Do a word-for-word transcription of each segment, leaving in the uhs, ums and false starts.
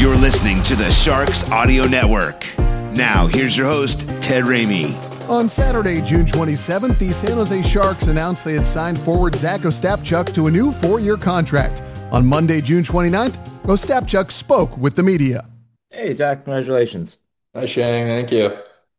You're listening to the Sharks Audio Network. Now, here's your host, Ted Ramey. On Saturday, June twenty-seventh, the San Jose Sharks announced they had signed forward Zach Ostapchuk to a new four-year contract. On Monday, June twenty-ninth, Ostapchuk spoke with the media. Hey, Zach, congratulations. Hi, Shane. Thank you.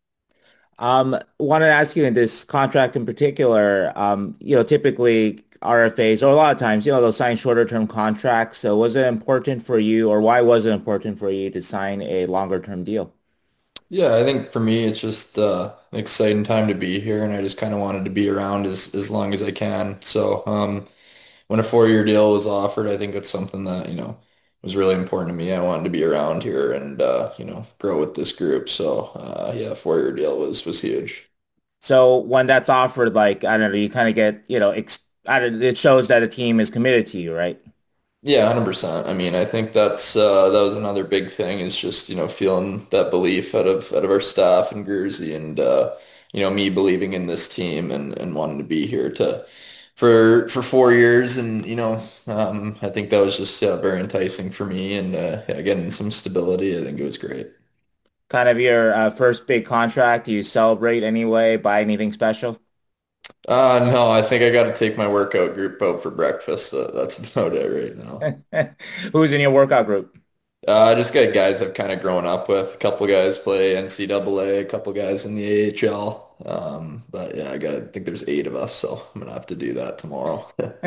Um, wanted to ask you in this contract in particular, um, you know, typically R F As, or a lot of times, you know, they'll sign shorter term contracts. So was it important for you, or why was it important for you to sign a longer term deal? Yeah, I think for me, it's just uh, an exciting time to be here, and I just kind of wanted to be around as, as long as I can. So um, when a four-year deal was offered, I think that's something that, you know, was really important to me. I wanted to be around here and, uh, you know, grow with this group. So uh, yeah, four-year deal was was huge. So when that's offered, like, I don't know, you kind of get, you know, ex I don't, it shows that a team is committed to you, right? Yeah, one hundred percent. I mean, I think that's uh, that was another big thing is just, you know, feeling that belief out of out of our staff and Gurzy and uh, you know, me believing in this team and, and wanting to be here to for for four years and, you know, um, I think that was just yeah, very enticing for me and uh, yeah, getting some stability. I think it was great. Kind of your uh, first big contract. Do you celebrate anyway? Buy anything special? Uh, no, I think I got to take my workout group out for breakfast. Uh, that's about it right now. Who's in your workout group? Uh, I just got guys I've kind of grown up with. A couple guys play N C double A, a couple guys in the A H L. Um, but yeah, I got I think there's eight of us, so I'm gonna have to do that tomorrow.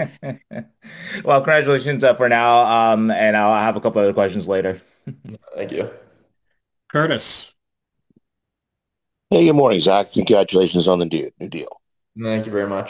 Well, congratulations uh, for now, um, and I'll have a couple other questions later. Thank you. Curtis. Hey, good morning, Zach. Congratulations on the new, new deal. Thank you very much.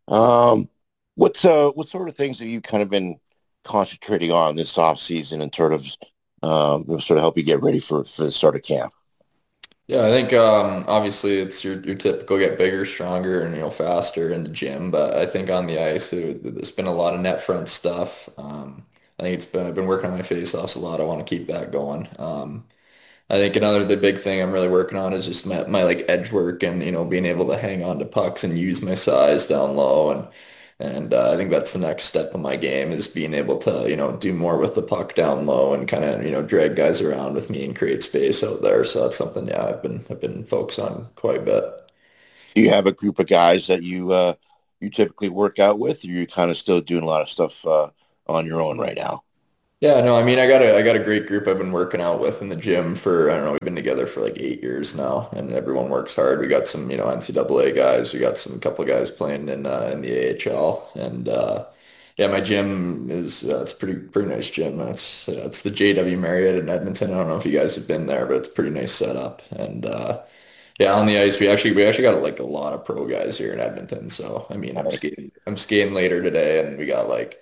Um, what's uh, what sort of things have you kind of been concentrating on this off season and sort of um, sort of help you get ready for, for the start of camp? Yeah, I think um, obviously it's your your typical get bigger, stronger, and you know faster in the gym. But I think on the ice, it, there's been a lot of net front stuff. Um, I think it's been I've been working on my face-offs a lot. I want to keep that going. Um, I think another the big thing I'm really working on is just my, my like edge work and you know being able to hang on to pucks and use my size down low and and uh, I think that's the next step of my game is being able to you know do more with the puck down low and kind of you know drag guys around with me and create space out there. So that's something yeah I've been I've been focused on quite a bit. Do you have a group of guys that you uh, you typically work out with, or are you kind of still doing a lot of stuff uh, on your own right now? Yeah, no, I mean, I got a, I got a great group I've been working out with in the gym for, I don't know, we've been together for like eight years now, and everyone works hard. We got some, you know, N C double A guys. We got some couple of guys playing in uh, in the A H L, and uh, yeah, my gym is uh, it's pretty pretty nice gym. It's uh, it's the J W Marriott in Edmonton. I don't know if you guys have been there, but it's a pretty nice setup. And uh, yeah, on the ice, we actually we actually got like a lot of pro guys here in Edmonton. So I mean, I'm skating I'm skating later today, and we got like.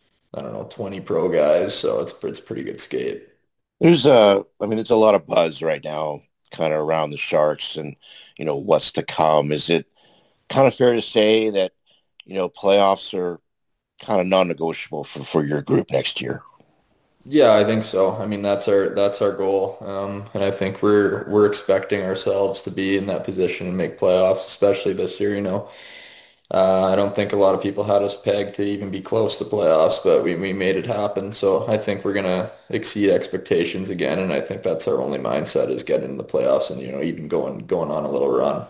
I don't know, twenty pro guys, so it's it's pretty good skate. There's uh, I mean, there's a lot of buzz right now, kind of around the Sharks and you know what's to come. Is it kind of fair to say that you know playoffs are kind of non-negotiable for, for your group next year? Yeah, I think so. I mean, that's our that's our goal, um, and I think we're we're expecting ourselves to be in that position and make playoffs, especially this year. You know, uh, I don't think a lot of people had us pegged to even be close to playoffs, but we we made it happen. So I think we're gonna exceed expectations again, and I think that's our only mindset is getting in the playoffs and you know even going going on a little run.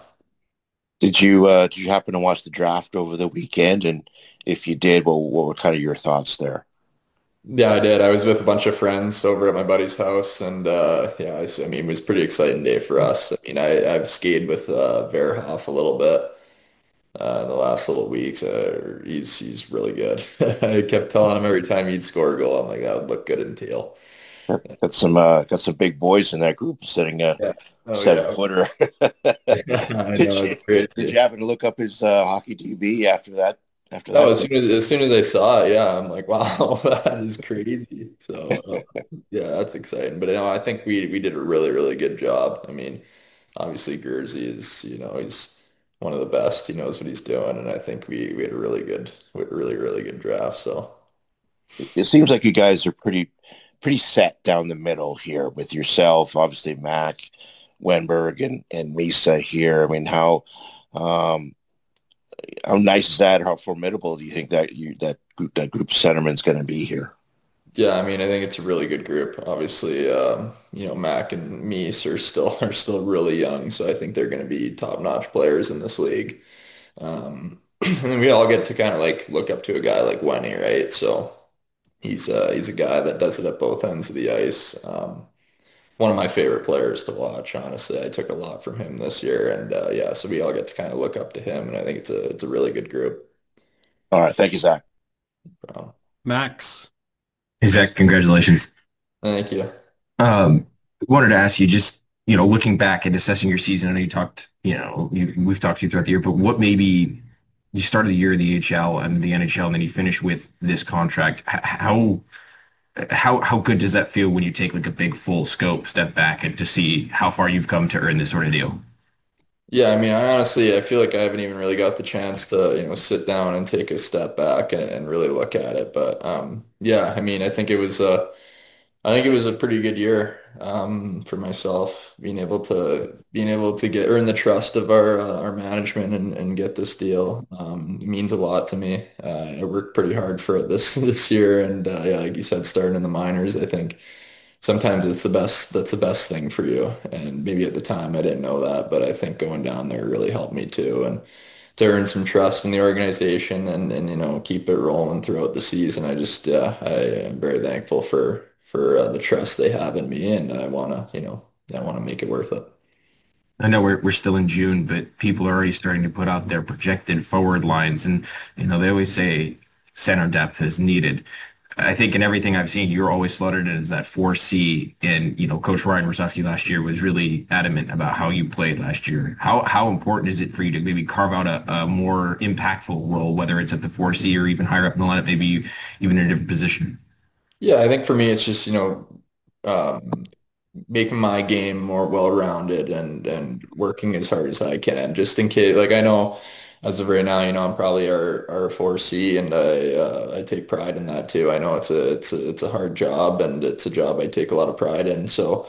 Did you uh, did you happen to watch the draft over the weekend? And if you did, what what were kind of your thoughts there? Yeah, I did. I was with a bunch of friends over at my buddy's house, and uh, yeah, I, s- I mean, it was a pretty exciting day for us. I mean, I, I've skated with uh, Verhoff a little bit uh, in the last little weeks. Uh, he's he's really good. I kept telling him every time he'd score a goal, I'm like, that would look good in teal. Got some uh, got some big boys in that group sitting a Yeah. Oh seven yeah. footer. Yeah, I Did know. you It's crazy. did you happen to look up his uh, hockey D B after that after No, that as play? soon as as soon as I saw it, yeah, I'm like, wow, that is crazy. So uh, yeah, that's exciting. But you know, I think we we did a really really good job. I mean, obviously Gurzy is you know he's one of the best. He knows what he's doing, and I think we we had a really good, really really good draft. So It seems like you guys are pretty pretty set down the middle here with yourself, obviously Mac, Wenberg, and and Misa here. I mean, how um, how nice is that? How formidable do you think that you that group that group of centerman's going to be here? Yeah, I mean, I think it's a really good group. Obviously, um, you know, Mac and Meese are still are still really young, so I think they're going to be top-notch players in this league. Um, and then we all get to kind of like look up to a guy like Wenny, right? So he's uh, he's a guy that does it at both ends of the ice. Um, one of my favorite players to watch, honestly. I took a lot from him this year, and uh, yeah, so we all get to kind of look up to him, and I think it's a it's a really good group. All right. Thank you, Zach. Um, Max. Hey Zach, congratulations. thank you. Um, wanted to ask you just, you know, looking back and assessing your season. I know you talked, you know, you, we've talked to you throughout the year, but what maybe you started the year in the A H L and the N H L, and then you finish with this contract. H- How how how good does that feel when you take like a big full scope step back and to see how far you've come to earn this sort of deal? Yeah, I mean, I honestly, I feel like I haven't even really got the chance to, you know, sit down and take a step back and, and really look at it. But um, yeah, I mean, I think it was uh, I think it was a pretty good year um, for myself, being able to being able to get earn the trust of our uh, our management and, and get this deal. Um, it means a lot to me. Uh, I worked pretty hard for it this this year, and uh, yeah, like you said, starting in the minors, I think sometimes it's the best that's the best thing for you. And maybe at the time I didn't know that, but I think going down there really helped me too. And to earn some trust in the organization and, and you know keep it rolling throughout the season. I just yeah, I am very thankful for for uh, the trust they have in me, and I want to you know I want to make it worth it. I know we're we're still in June, but people are already starting to put out their projected forward lines, and you know they always say center depth is needed. I think in everything I've seen, you're always slotted in as that four C, and you know Coach Ryan Rosofsky last year was really adamant about how you played last year. How how important is it for you to maybe carve out a, a more impactful role, whether it's at the four C or even higher up in the lineup, maybe even in a different position? Yeah, I think for me it's just you know um, making my game more well-rounded and and working as hard as I can, just in case. Like I know, as of right now, you know, I'm probably our our four C, and I uh, I take pride in that too. I know it's a it's a it's a hard job, and it's a job I take a lot of pride in. So,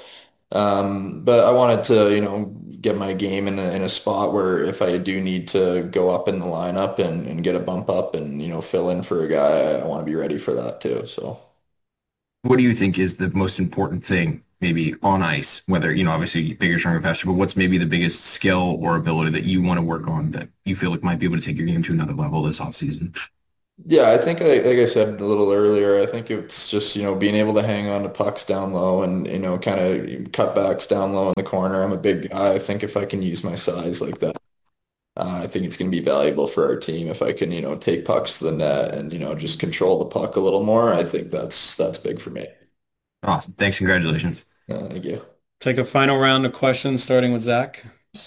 um, but I wanted to, you know, get my game in a in a spot where if I do need to go up in the lineup and and get a bump up and you know fill in for a guy, I, I want to be ready for that too. So. What do you think is the most important thing, maybe on ice, whether, you know, obviously bigger, stronger, faster, but what's maybe the biggest skill or ability that you want to work on that you feel like might be able to take your game to another level this offseason? Yeah, I think like, like I said a little earlier, I think it's just, you know, being able to hang on to pucks down low and, you know, kind of cutbacks down low in the corner. I'm a big guy. I think if I can use my size like that, uh, I think it's going to be valuable for our team. If I can, you know, take pucks to the net and, you know, just control the puck a little more, I think that's that's big for me. Awesome. Thanks. Congratulations. Uh, thank you. Take a final round of questions, starting with Zach.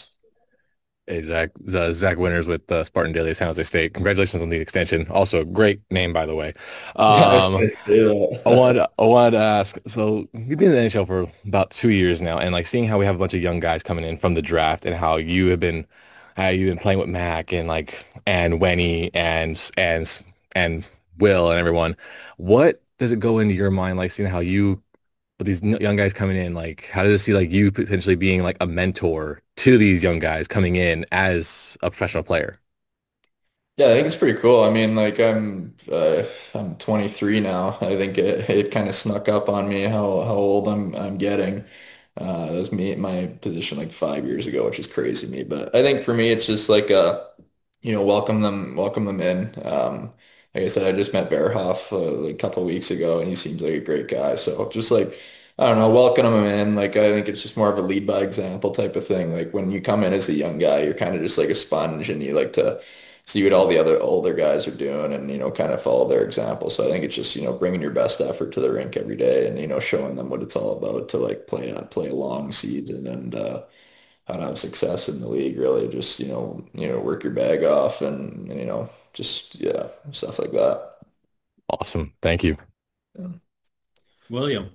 Hey, Zach. Z- Zach Winters with uh, Spartan Daily, San Jose State. Congratulations on the extension. Also, great name, by the way. Um, Yeah. I wanted, I wanted to ask, so you've been in the N H L for about two years now, and like seeing how we have a bunch of young guys coming in from the draft and how you have been, how you've been playing with Mac and like, and Wenny and, and, and Will and everyone. What does it go into your mind, like seeing how you with these n- young guys coming in, like how does it see like you potentially being like a mentor to these young guys coming in as a professional player? Yeah, I think it's pretty cool. I mean, like I'm uh, I'm twenty-three now. I think it, it kind of snuck up on me how how old I'm I'm getting. Uh, that was me my position like five years ago, which is crazy to me. But I think for me, it's just like uh, you know, welcome them welcome them in. Um, like I said, I just met Verhoff uh, like a couple of weeks ago, and he seems like a great guy. So just like I don't know, welcome them in. Like I think it's just more of a lead by example type of thing. Like when you come in as a young guy, you're kind of just like a sponge, and you like to see what all the other older guys are doing and, you know, kind of follow their example. So I think it's just, you know, bringing your best effort to the rink every day and, you know, showing them what it's all about to like play a, play a long season and uh, how to have success in the league, really. Just, you know, you know, work your bag off and, you know, just, yeah, stuff like that. Awesome. Thank you. Yeah. William.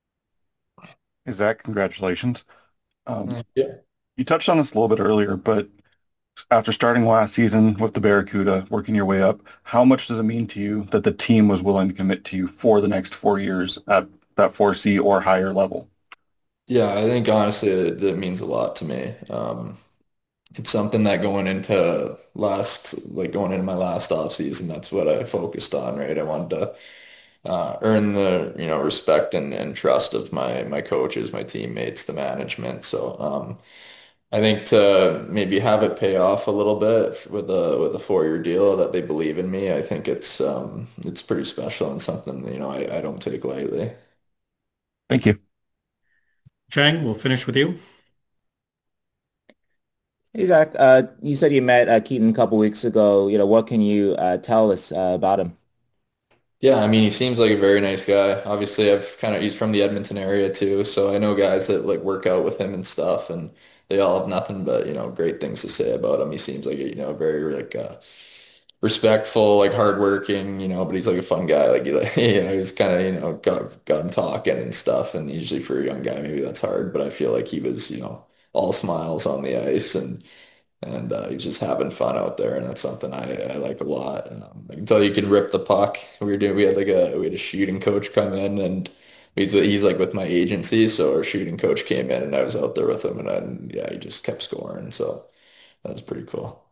Hey, Zach, congratulations. Um, Yeah. you touched on this a little bit earlier, but after starting last season with the Barracuda, working your way up, how much does it mean to you that the team was willing to commit to you for the next four years at that four C or higher level? Yeah, I think honestly it, it means a lot to me. Um, it's something that going into last, like going into my last off season, that's what I focused on, right? I wanted to uh, earn the, you know, respect and, and trust of my my coaches, my teammates, the management. So um, I think to maybe have it pay off a little bit with a with a four-year deal that they believe in me, I think it's um, it's pretty special and something, you know, I, I don't take lightly. Thank you. Chang, we'll finish with you. Hey, Zach, uh, you said you met uh, Keaton a couple weeks ago. You know, what can you uh, tell us uh, about him? Yeah, I mean, he seems like a very nice guy. Obviously, I've kind of, he's from the Edmonton area too, so I know guys that like work out with him and stuff, and they all have nothing but, you know, great things to say about him. He seems like a, you know, very like uh, respectful, like hardworking, you know, but he's like a fun guy. Like, he, like, you know, he's kind of, you know, got got him talking and stuff, and usually for a young guy, maybe that's hard, but I feel like he was, you know, all smiles on the ice and and uh, he's just having fun out there, and that's something I, I like a lot. Um, I can tell you can rip the puck. We were doing, we had like a we had a shooting coach come in, and he's he's like with my agency, so our shooting coach came in, and I was out there with him, and then yeah, he just kept scoring, so that was pretty cool.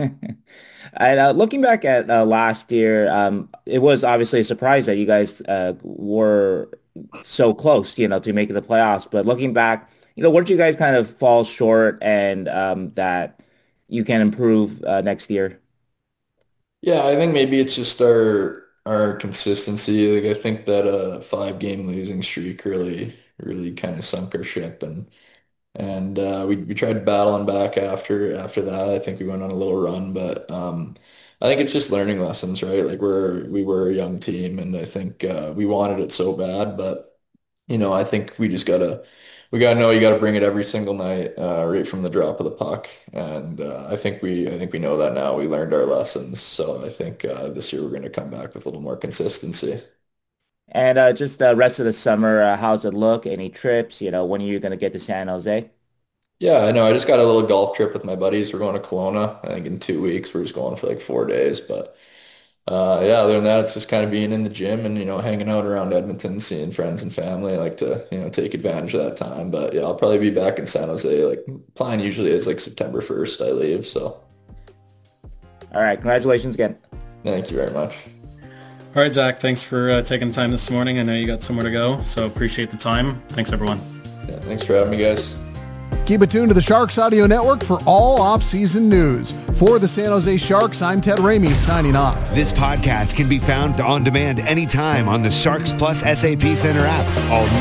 And uh, looking back at uh, last year, um, it was obviously a surprise that you guys uh, were so close, you know, to making the playoffs. But looking back, you know, where did you guys kind of fall short, and um, that you can improve uh, next year? Yeah, I think maybe it's just our our consistency. Like I think that a five game losing streak really really kind of sunk our ship, and and uh, we we tried battling back after after that. I think we went on a little run, but um, I think it's just learning lessons, right? Like we're we were a young team, and I think uh, we wanted it so bad, but you know, I think we just gotta we gotta know you gotta bring it every single night, uh, right from the drop of the puck, and uh, I think we I think we know that now. We learned our lessons, so I think uh, this year we're gonna come back with a little more consistency. And uh, just the rest of the summer, uh, how's it look? Any trips? You know, when are you going to get to San Jose? Yeah, I know. I just got a little golf trip with my buddies. We're going to Kelowna, I think in two weeks. We're just going for like four days, but. Uh, yeah, other than that, it's just kind of being in the gym and, you know, hanging out around Edmonton, seeing friends and family. I like to, you know, take advantage of that time. But yeah, I'll probably be back in San Jose. Like plan usually is like September first I leave. So All right. Congratulations again. thank you very much. All right, Zach, thanks for uh, taking the time this morning. I know you got somewhere to go, so appreciate the time. Thanks, everyone. Yeah, thanks for having me, guys. Keep it tuned to the Sharks Audio Network for all off-season news. For the San Jose Sharks, I'm Ted Ramey signing off. This podcast can be found on demand anytime on the Sharks Plus S A P Center app. All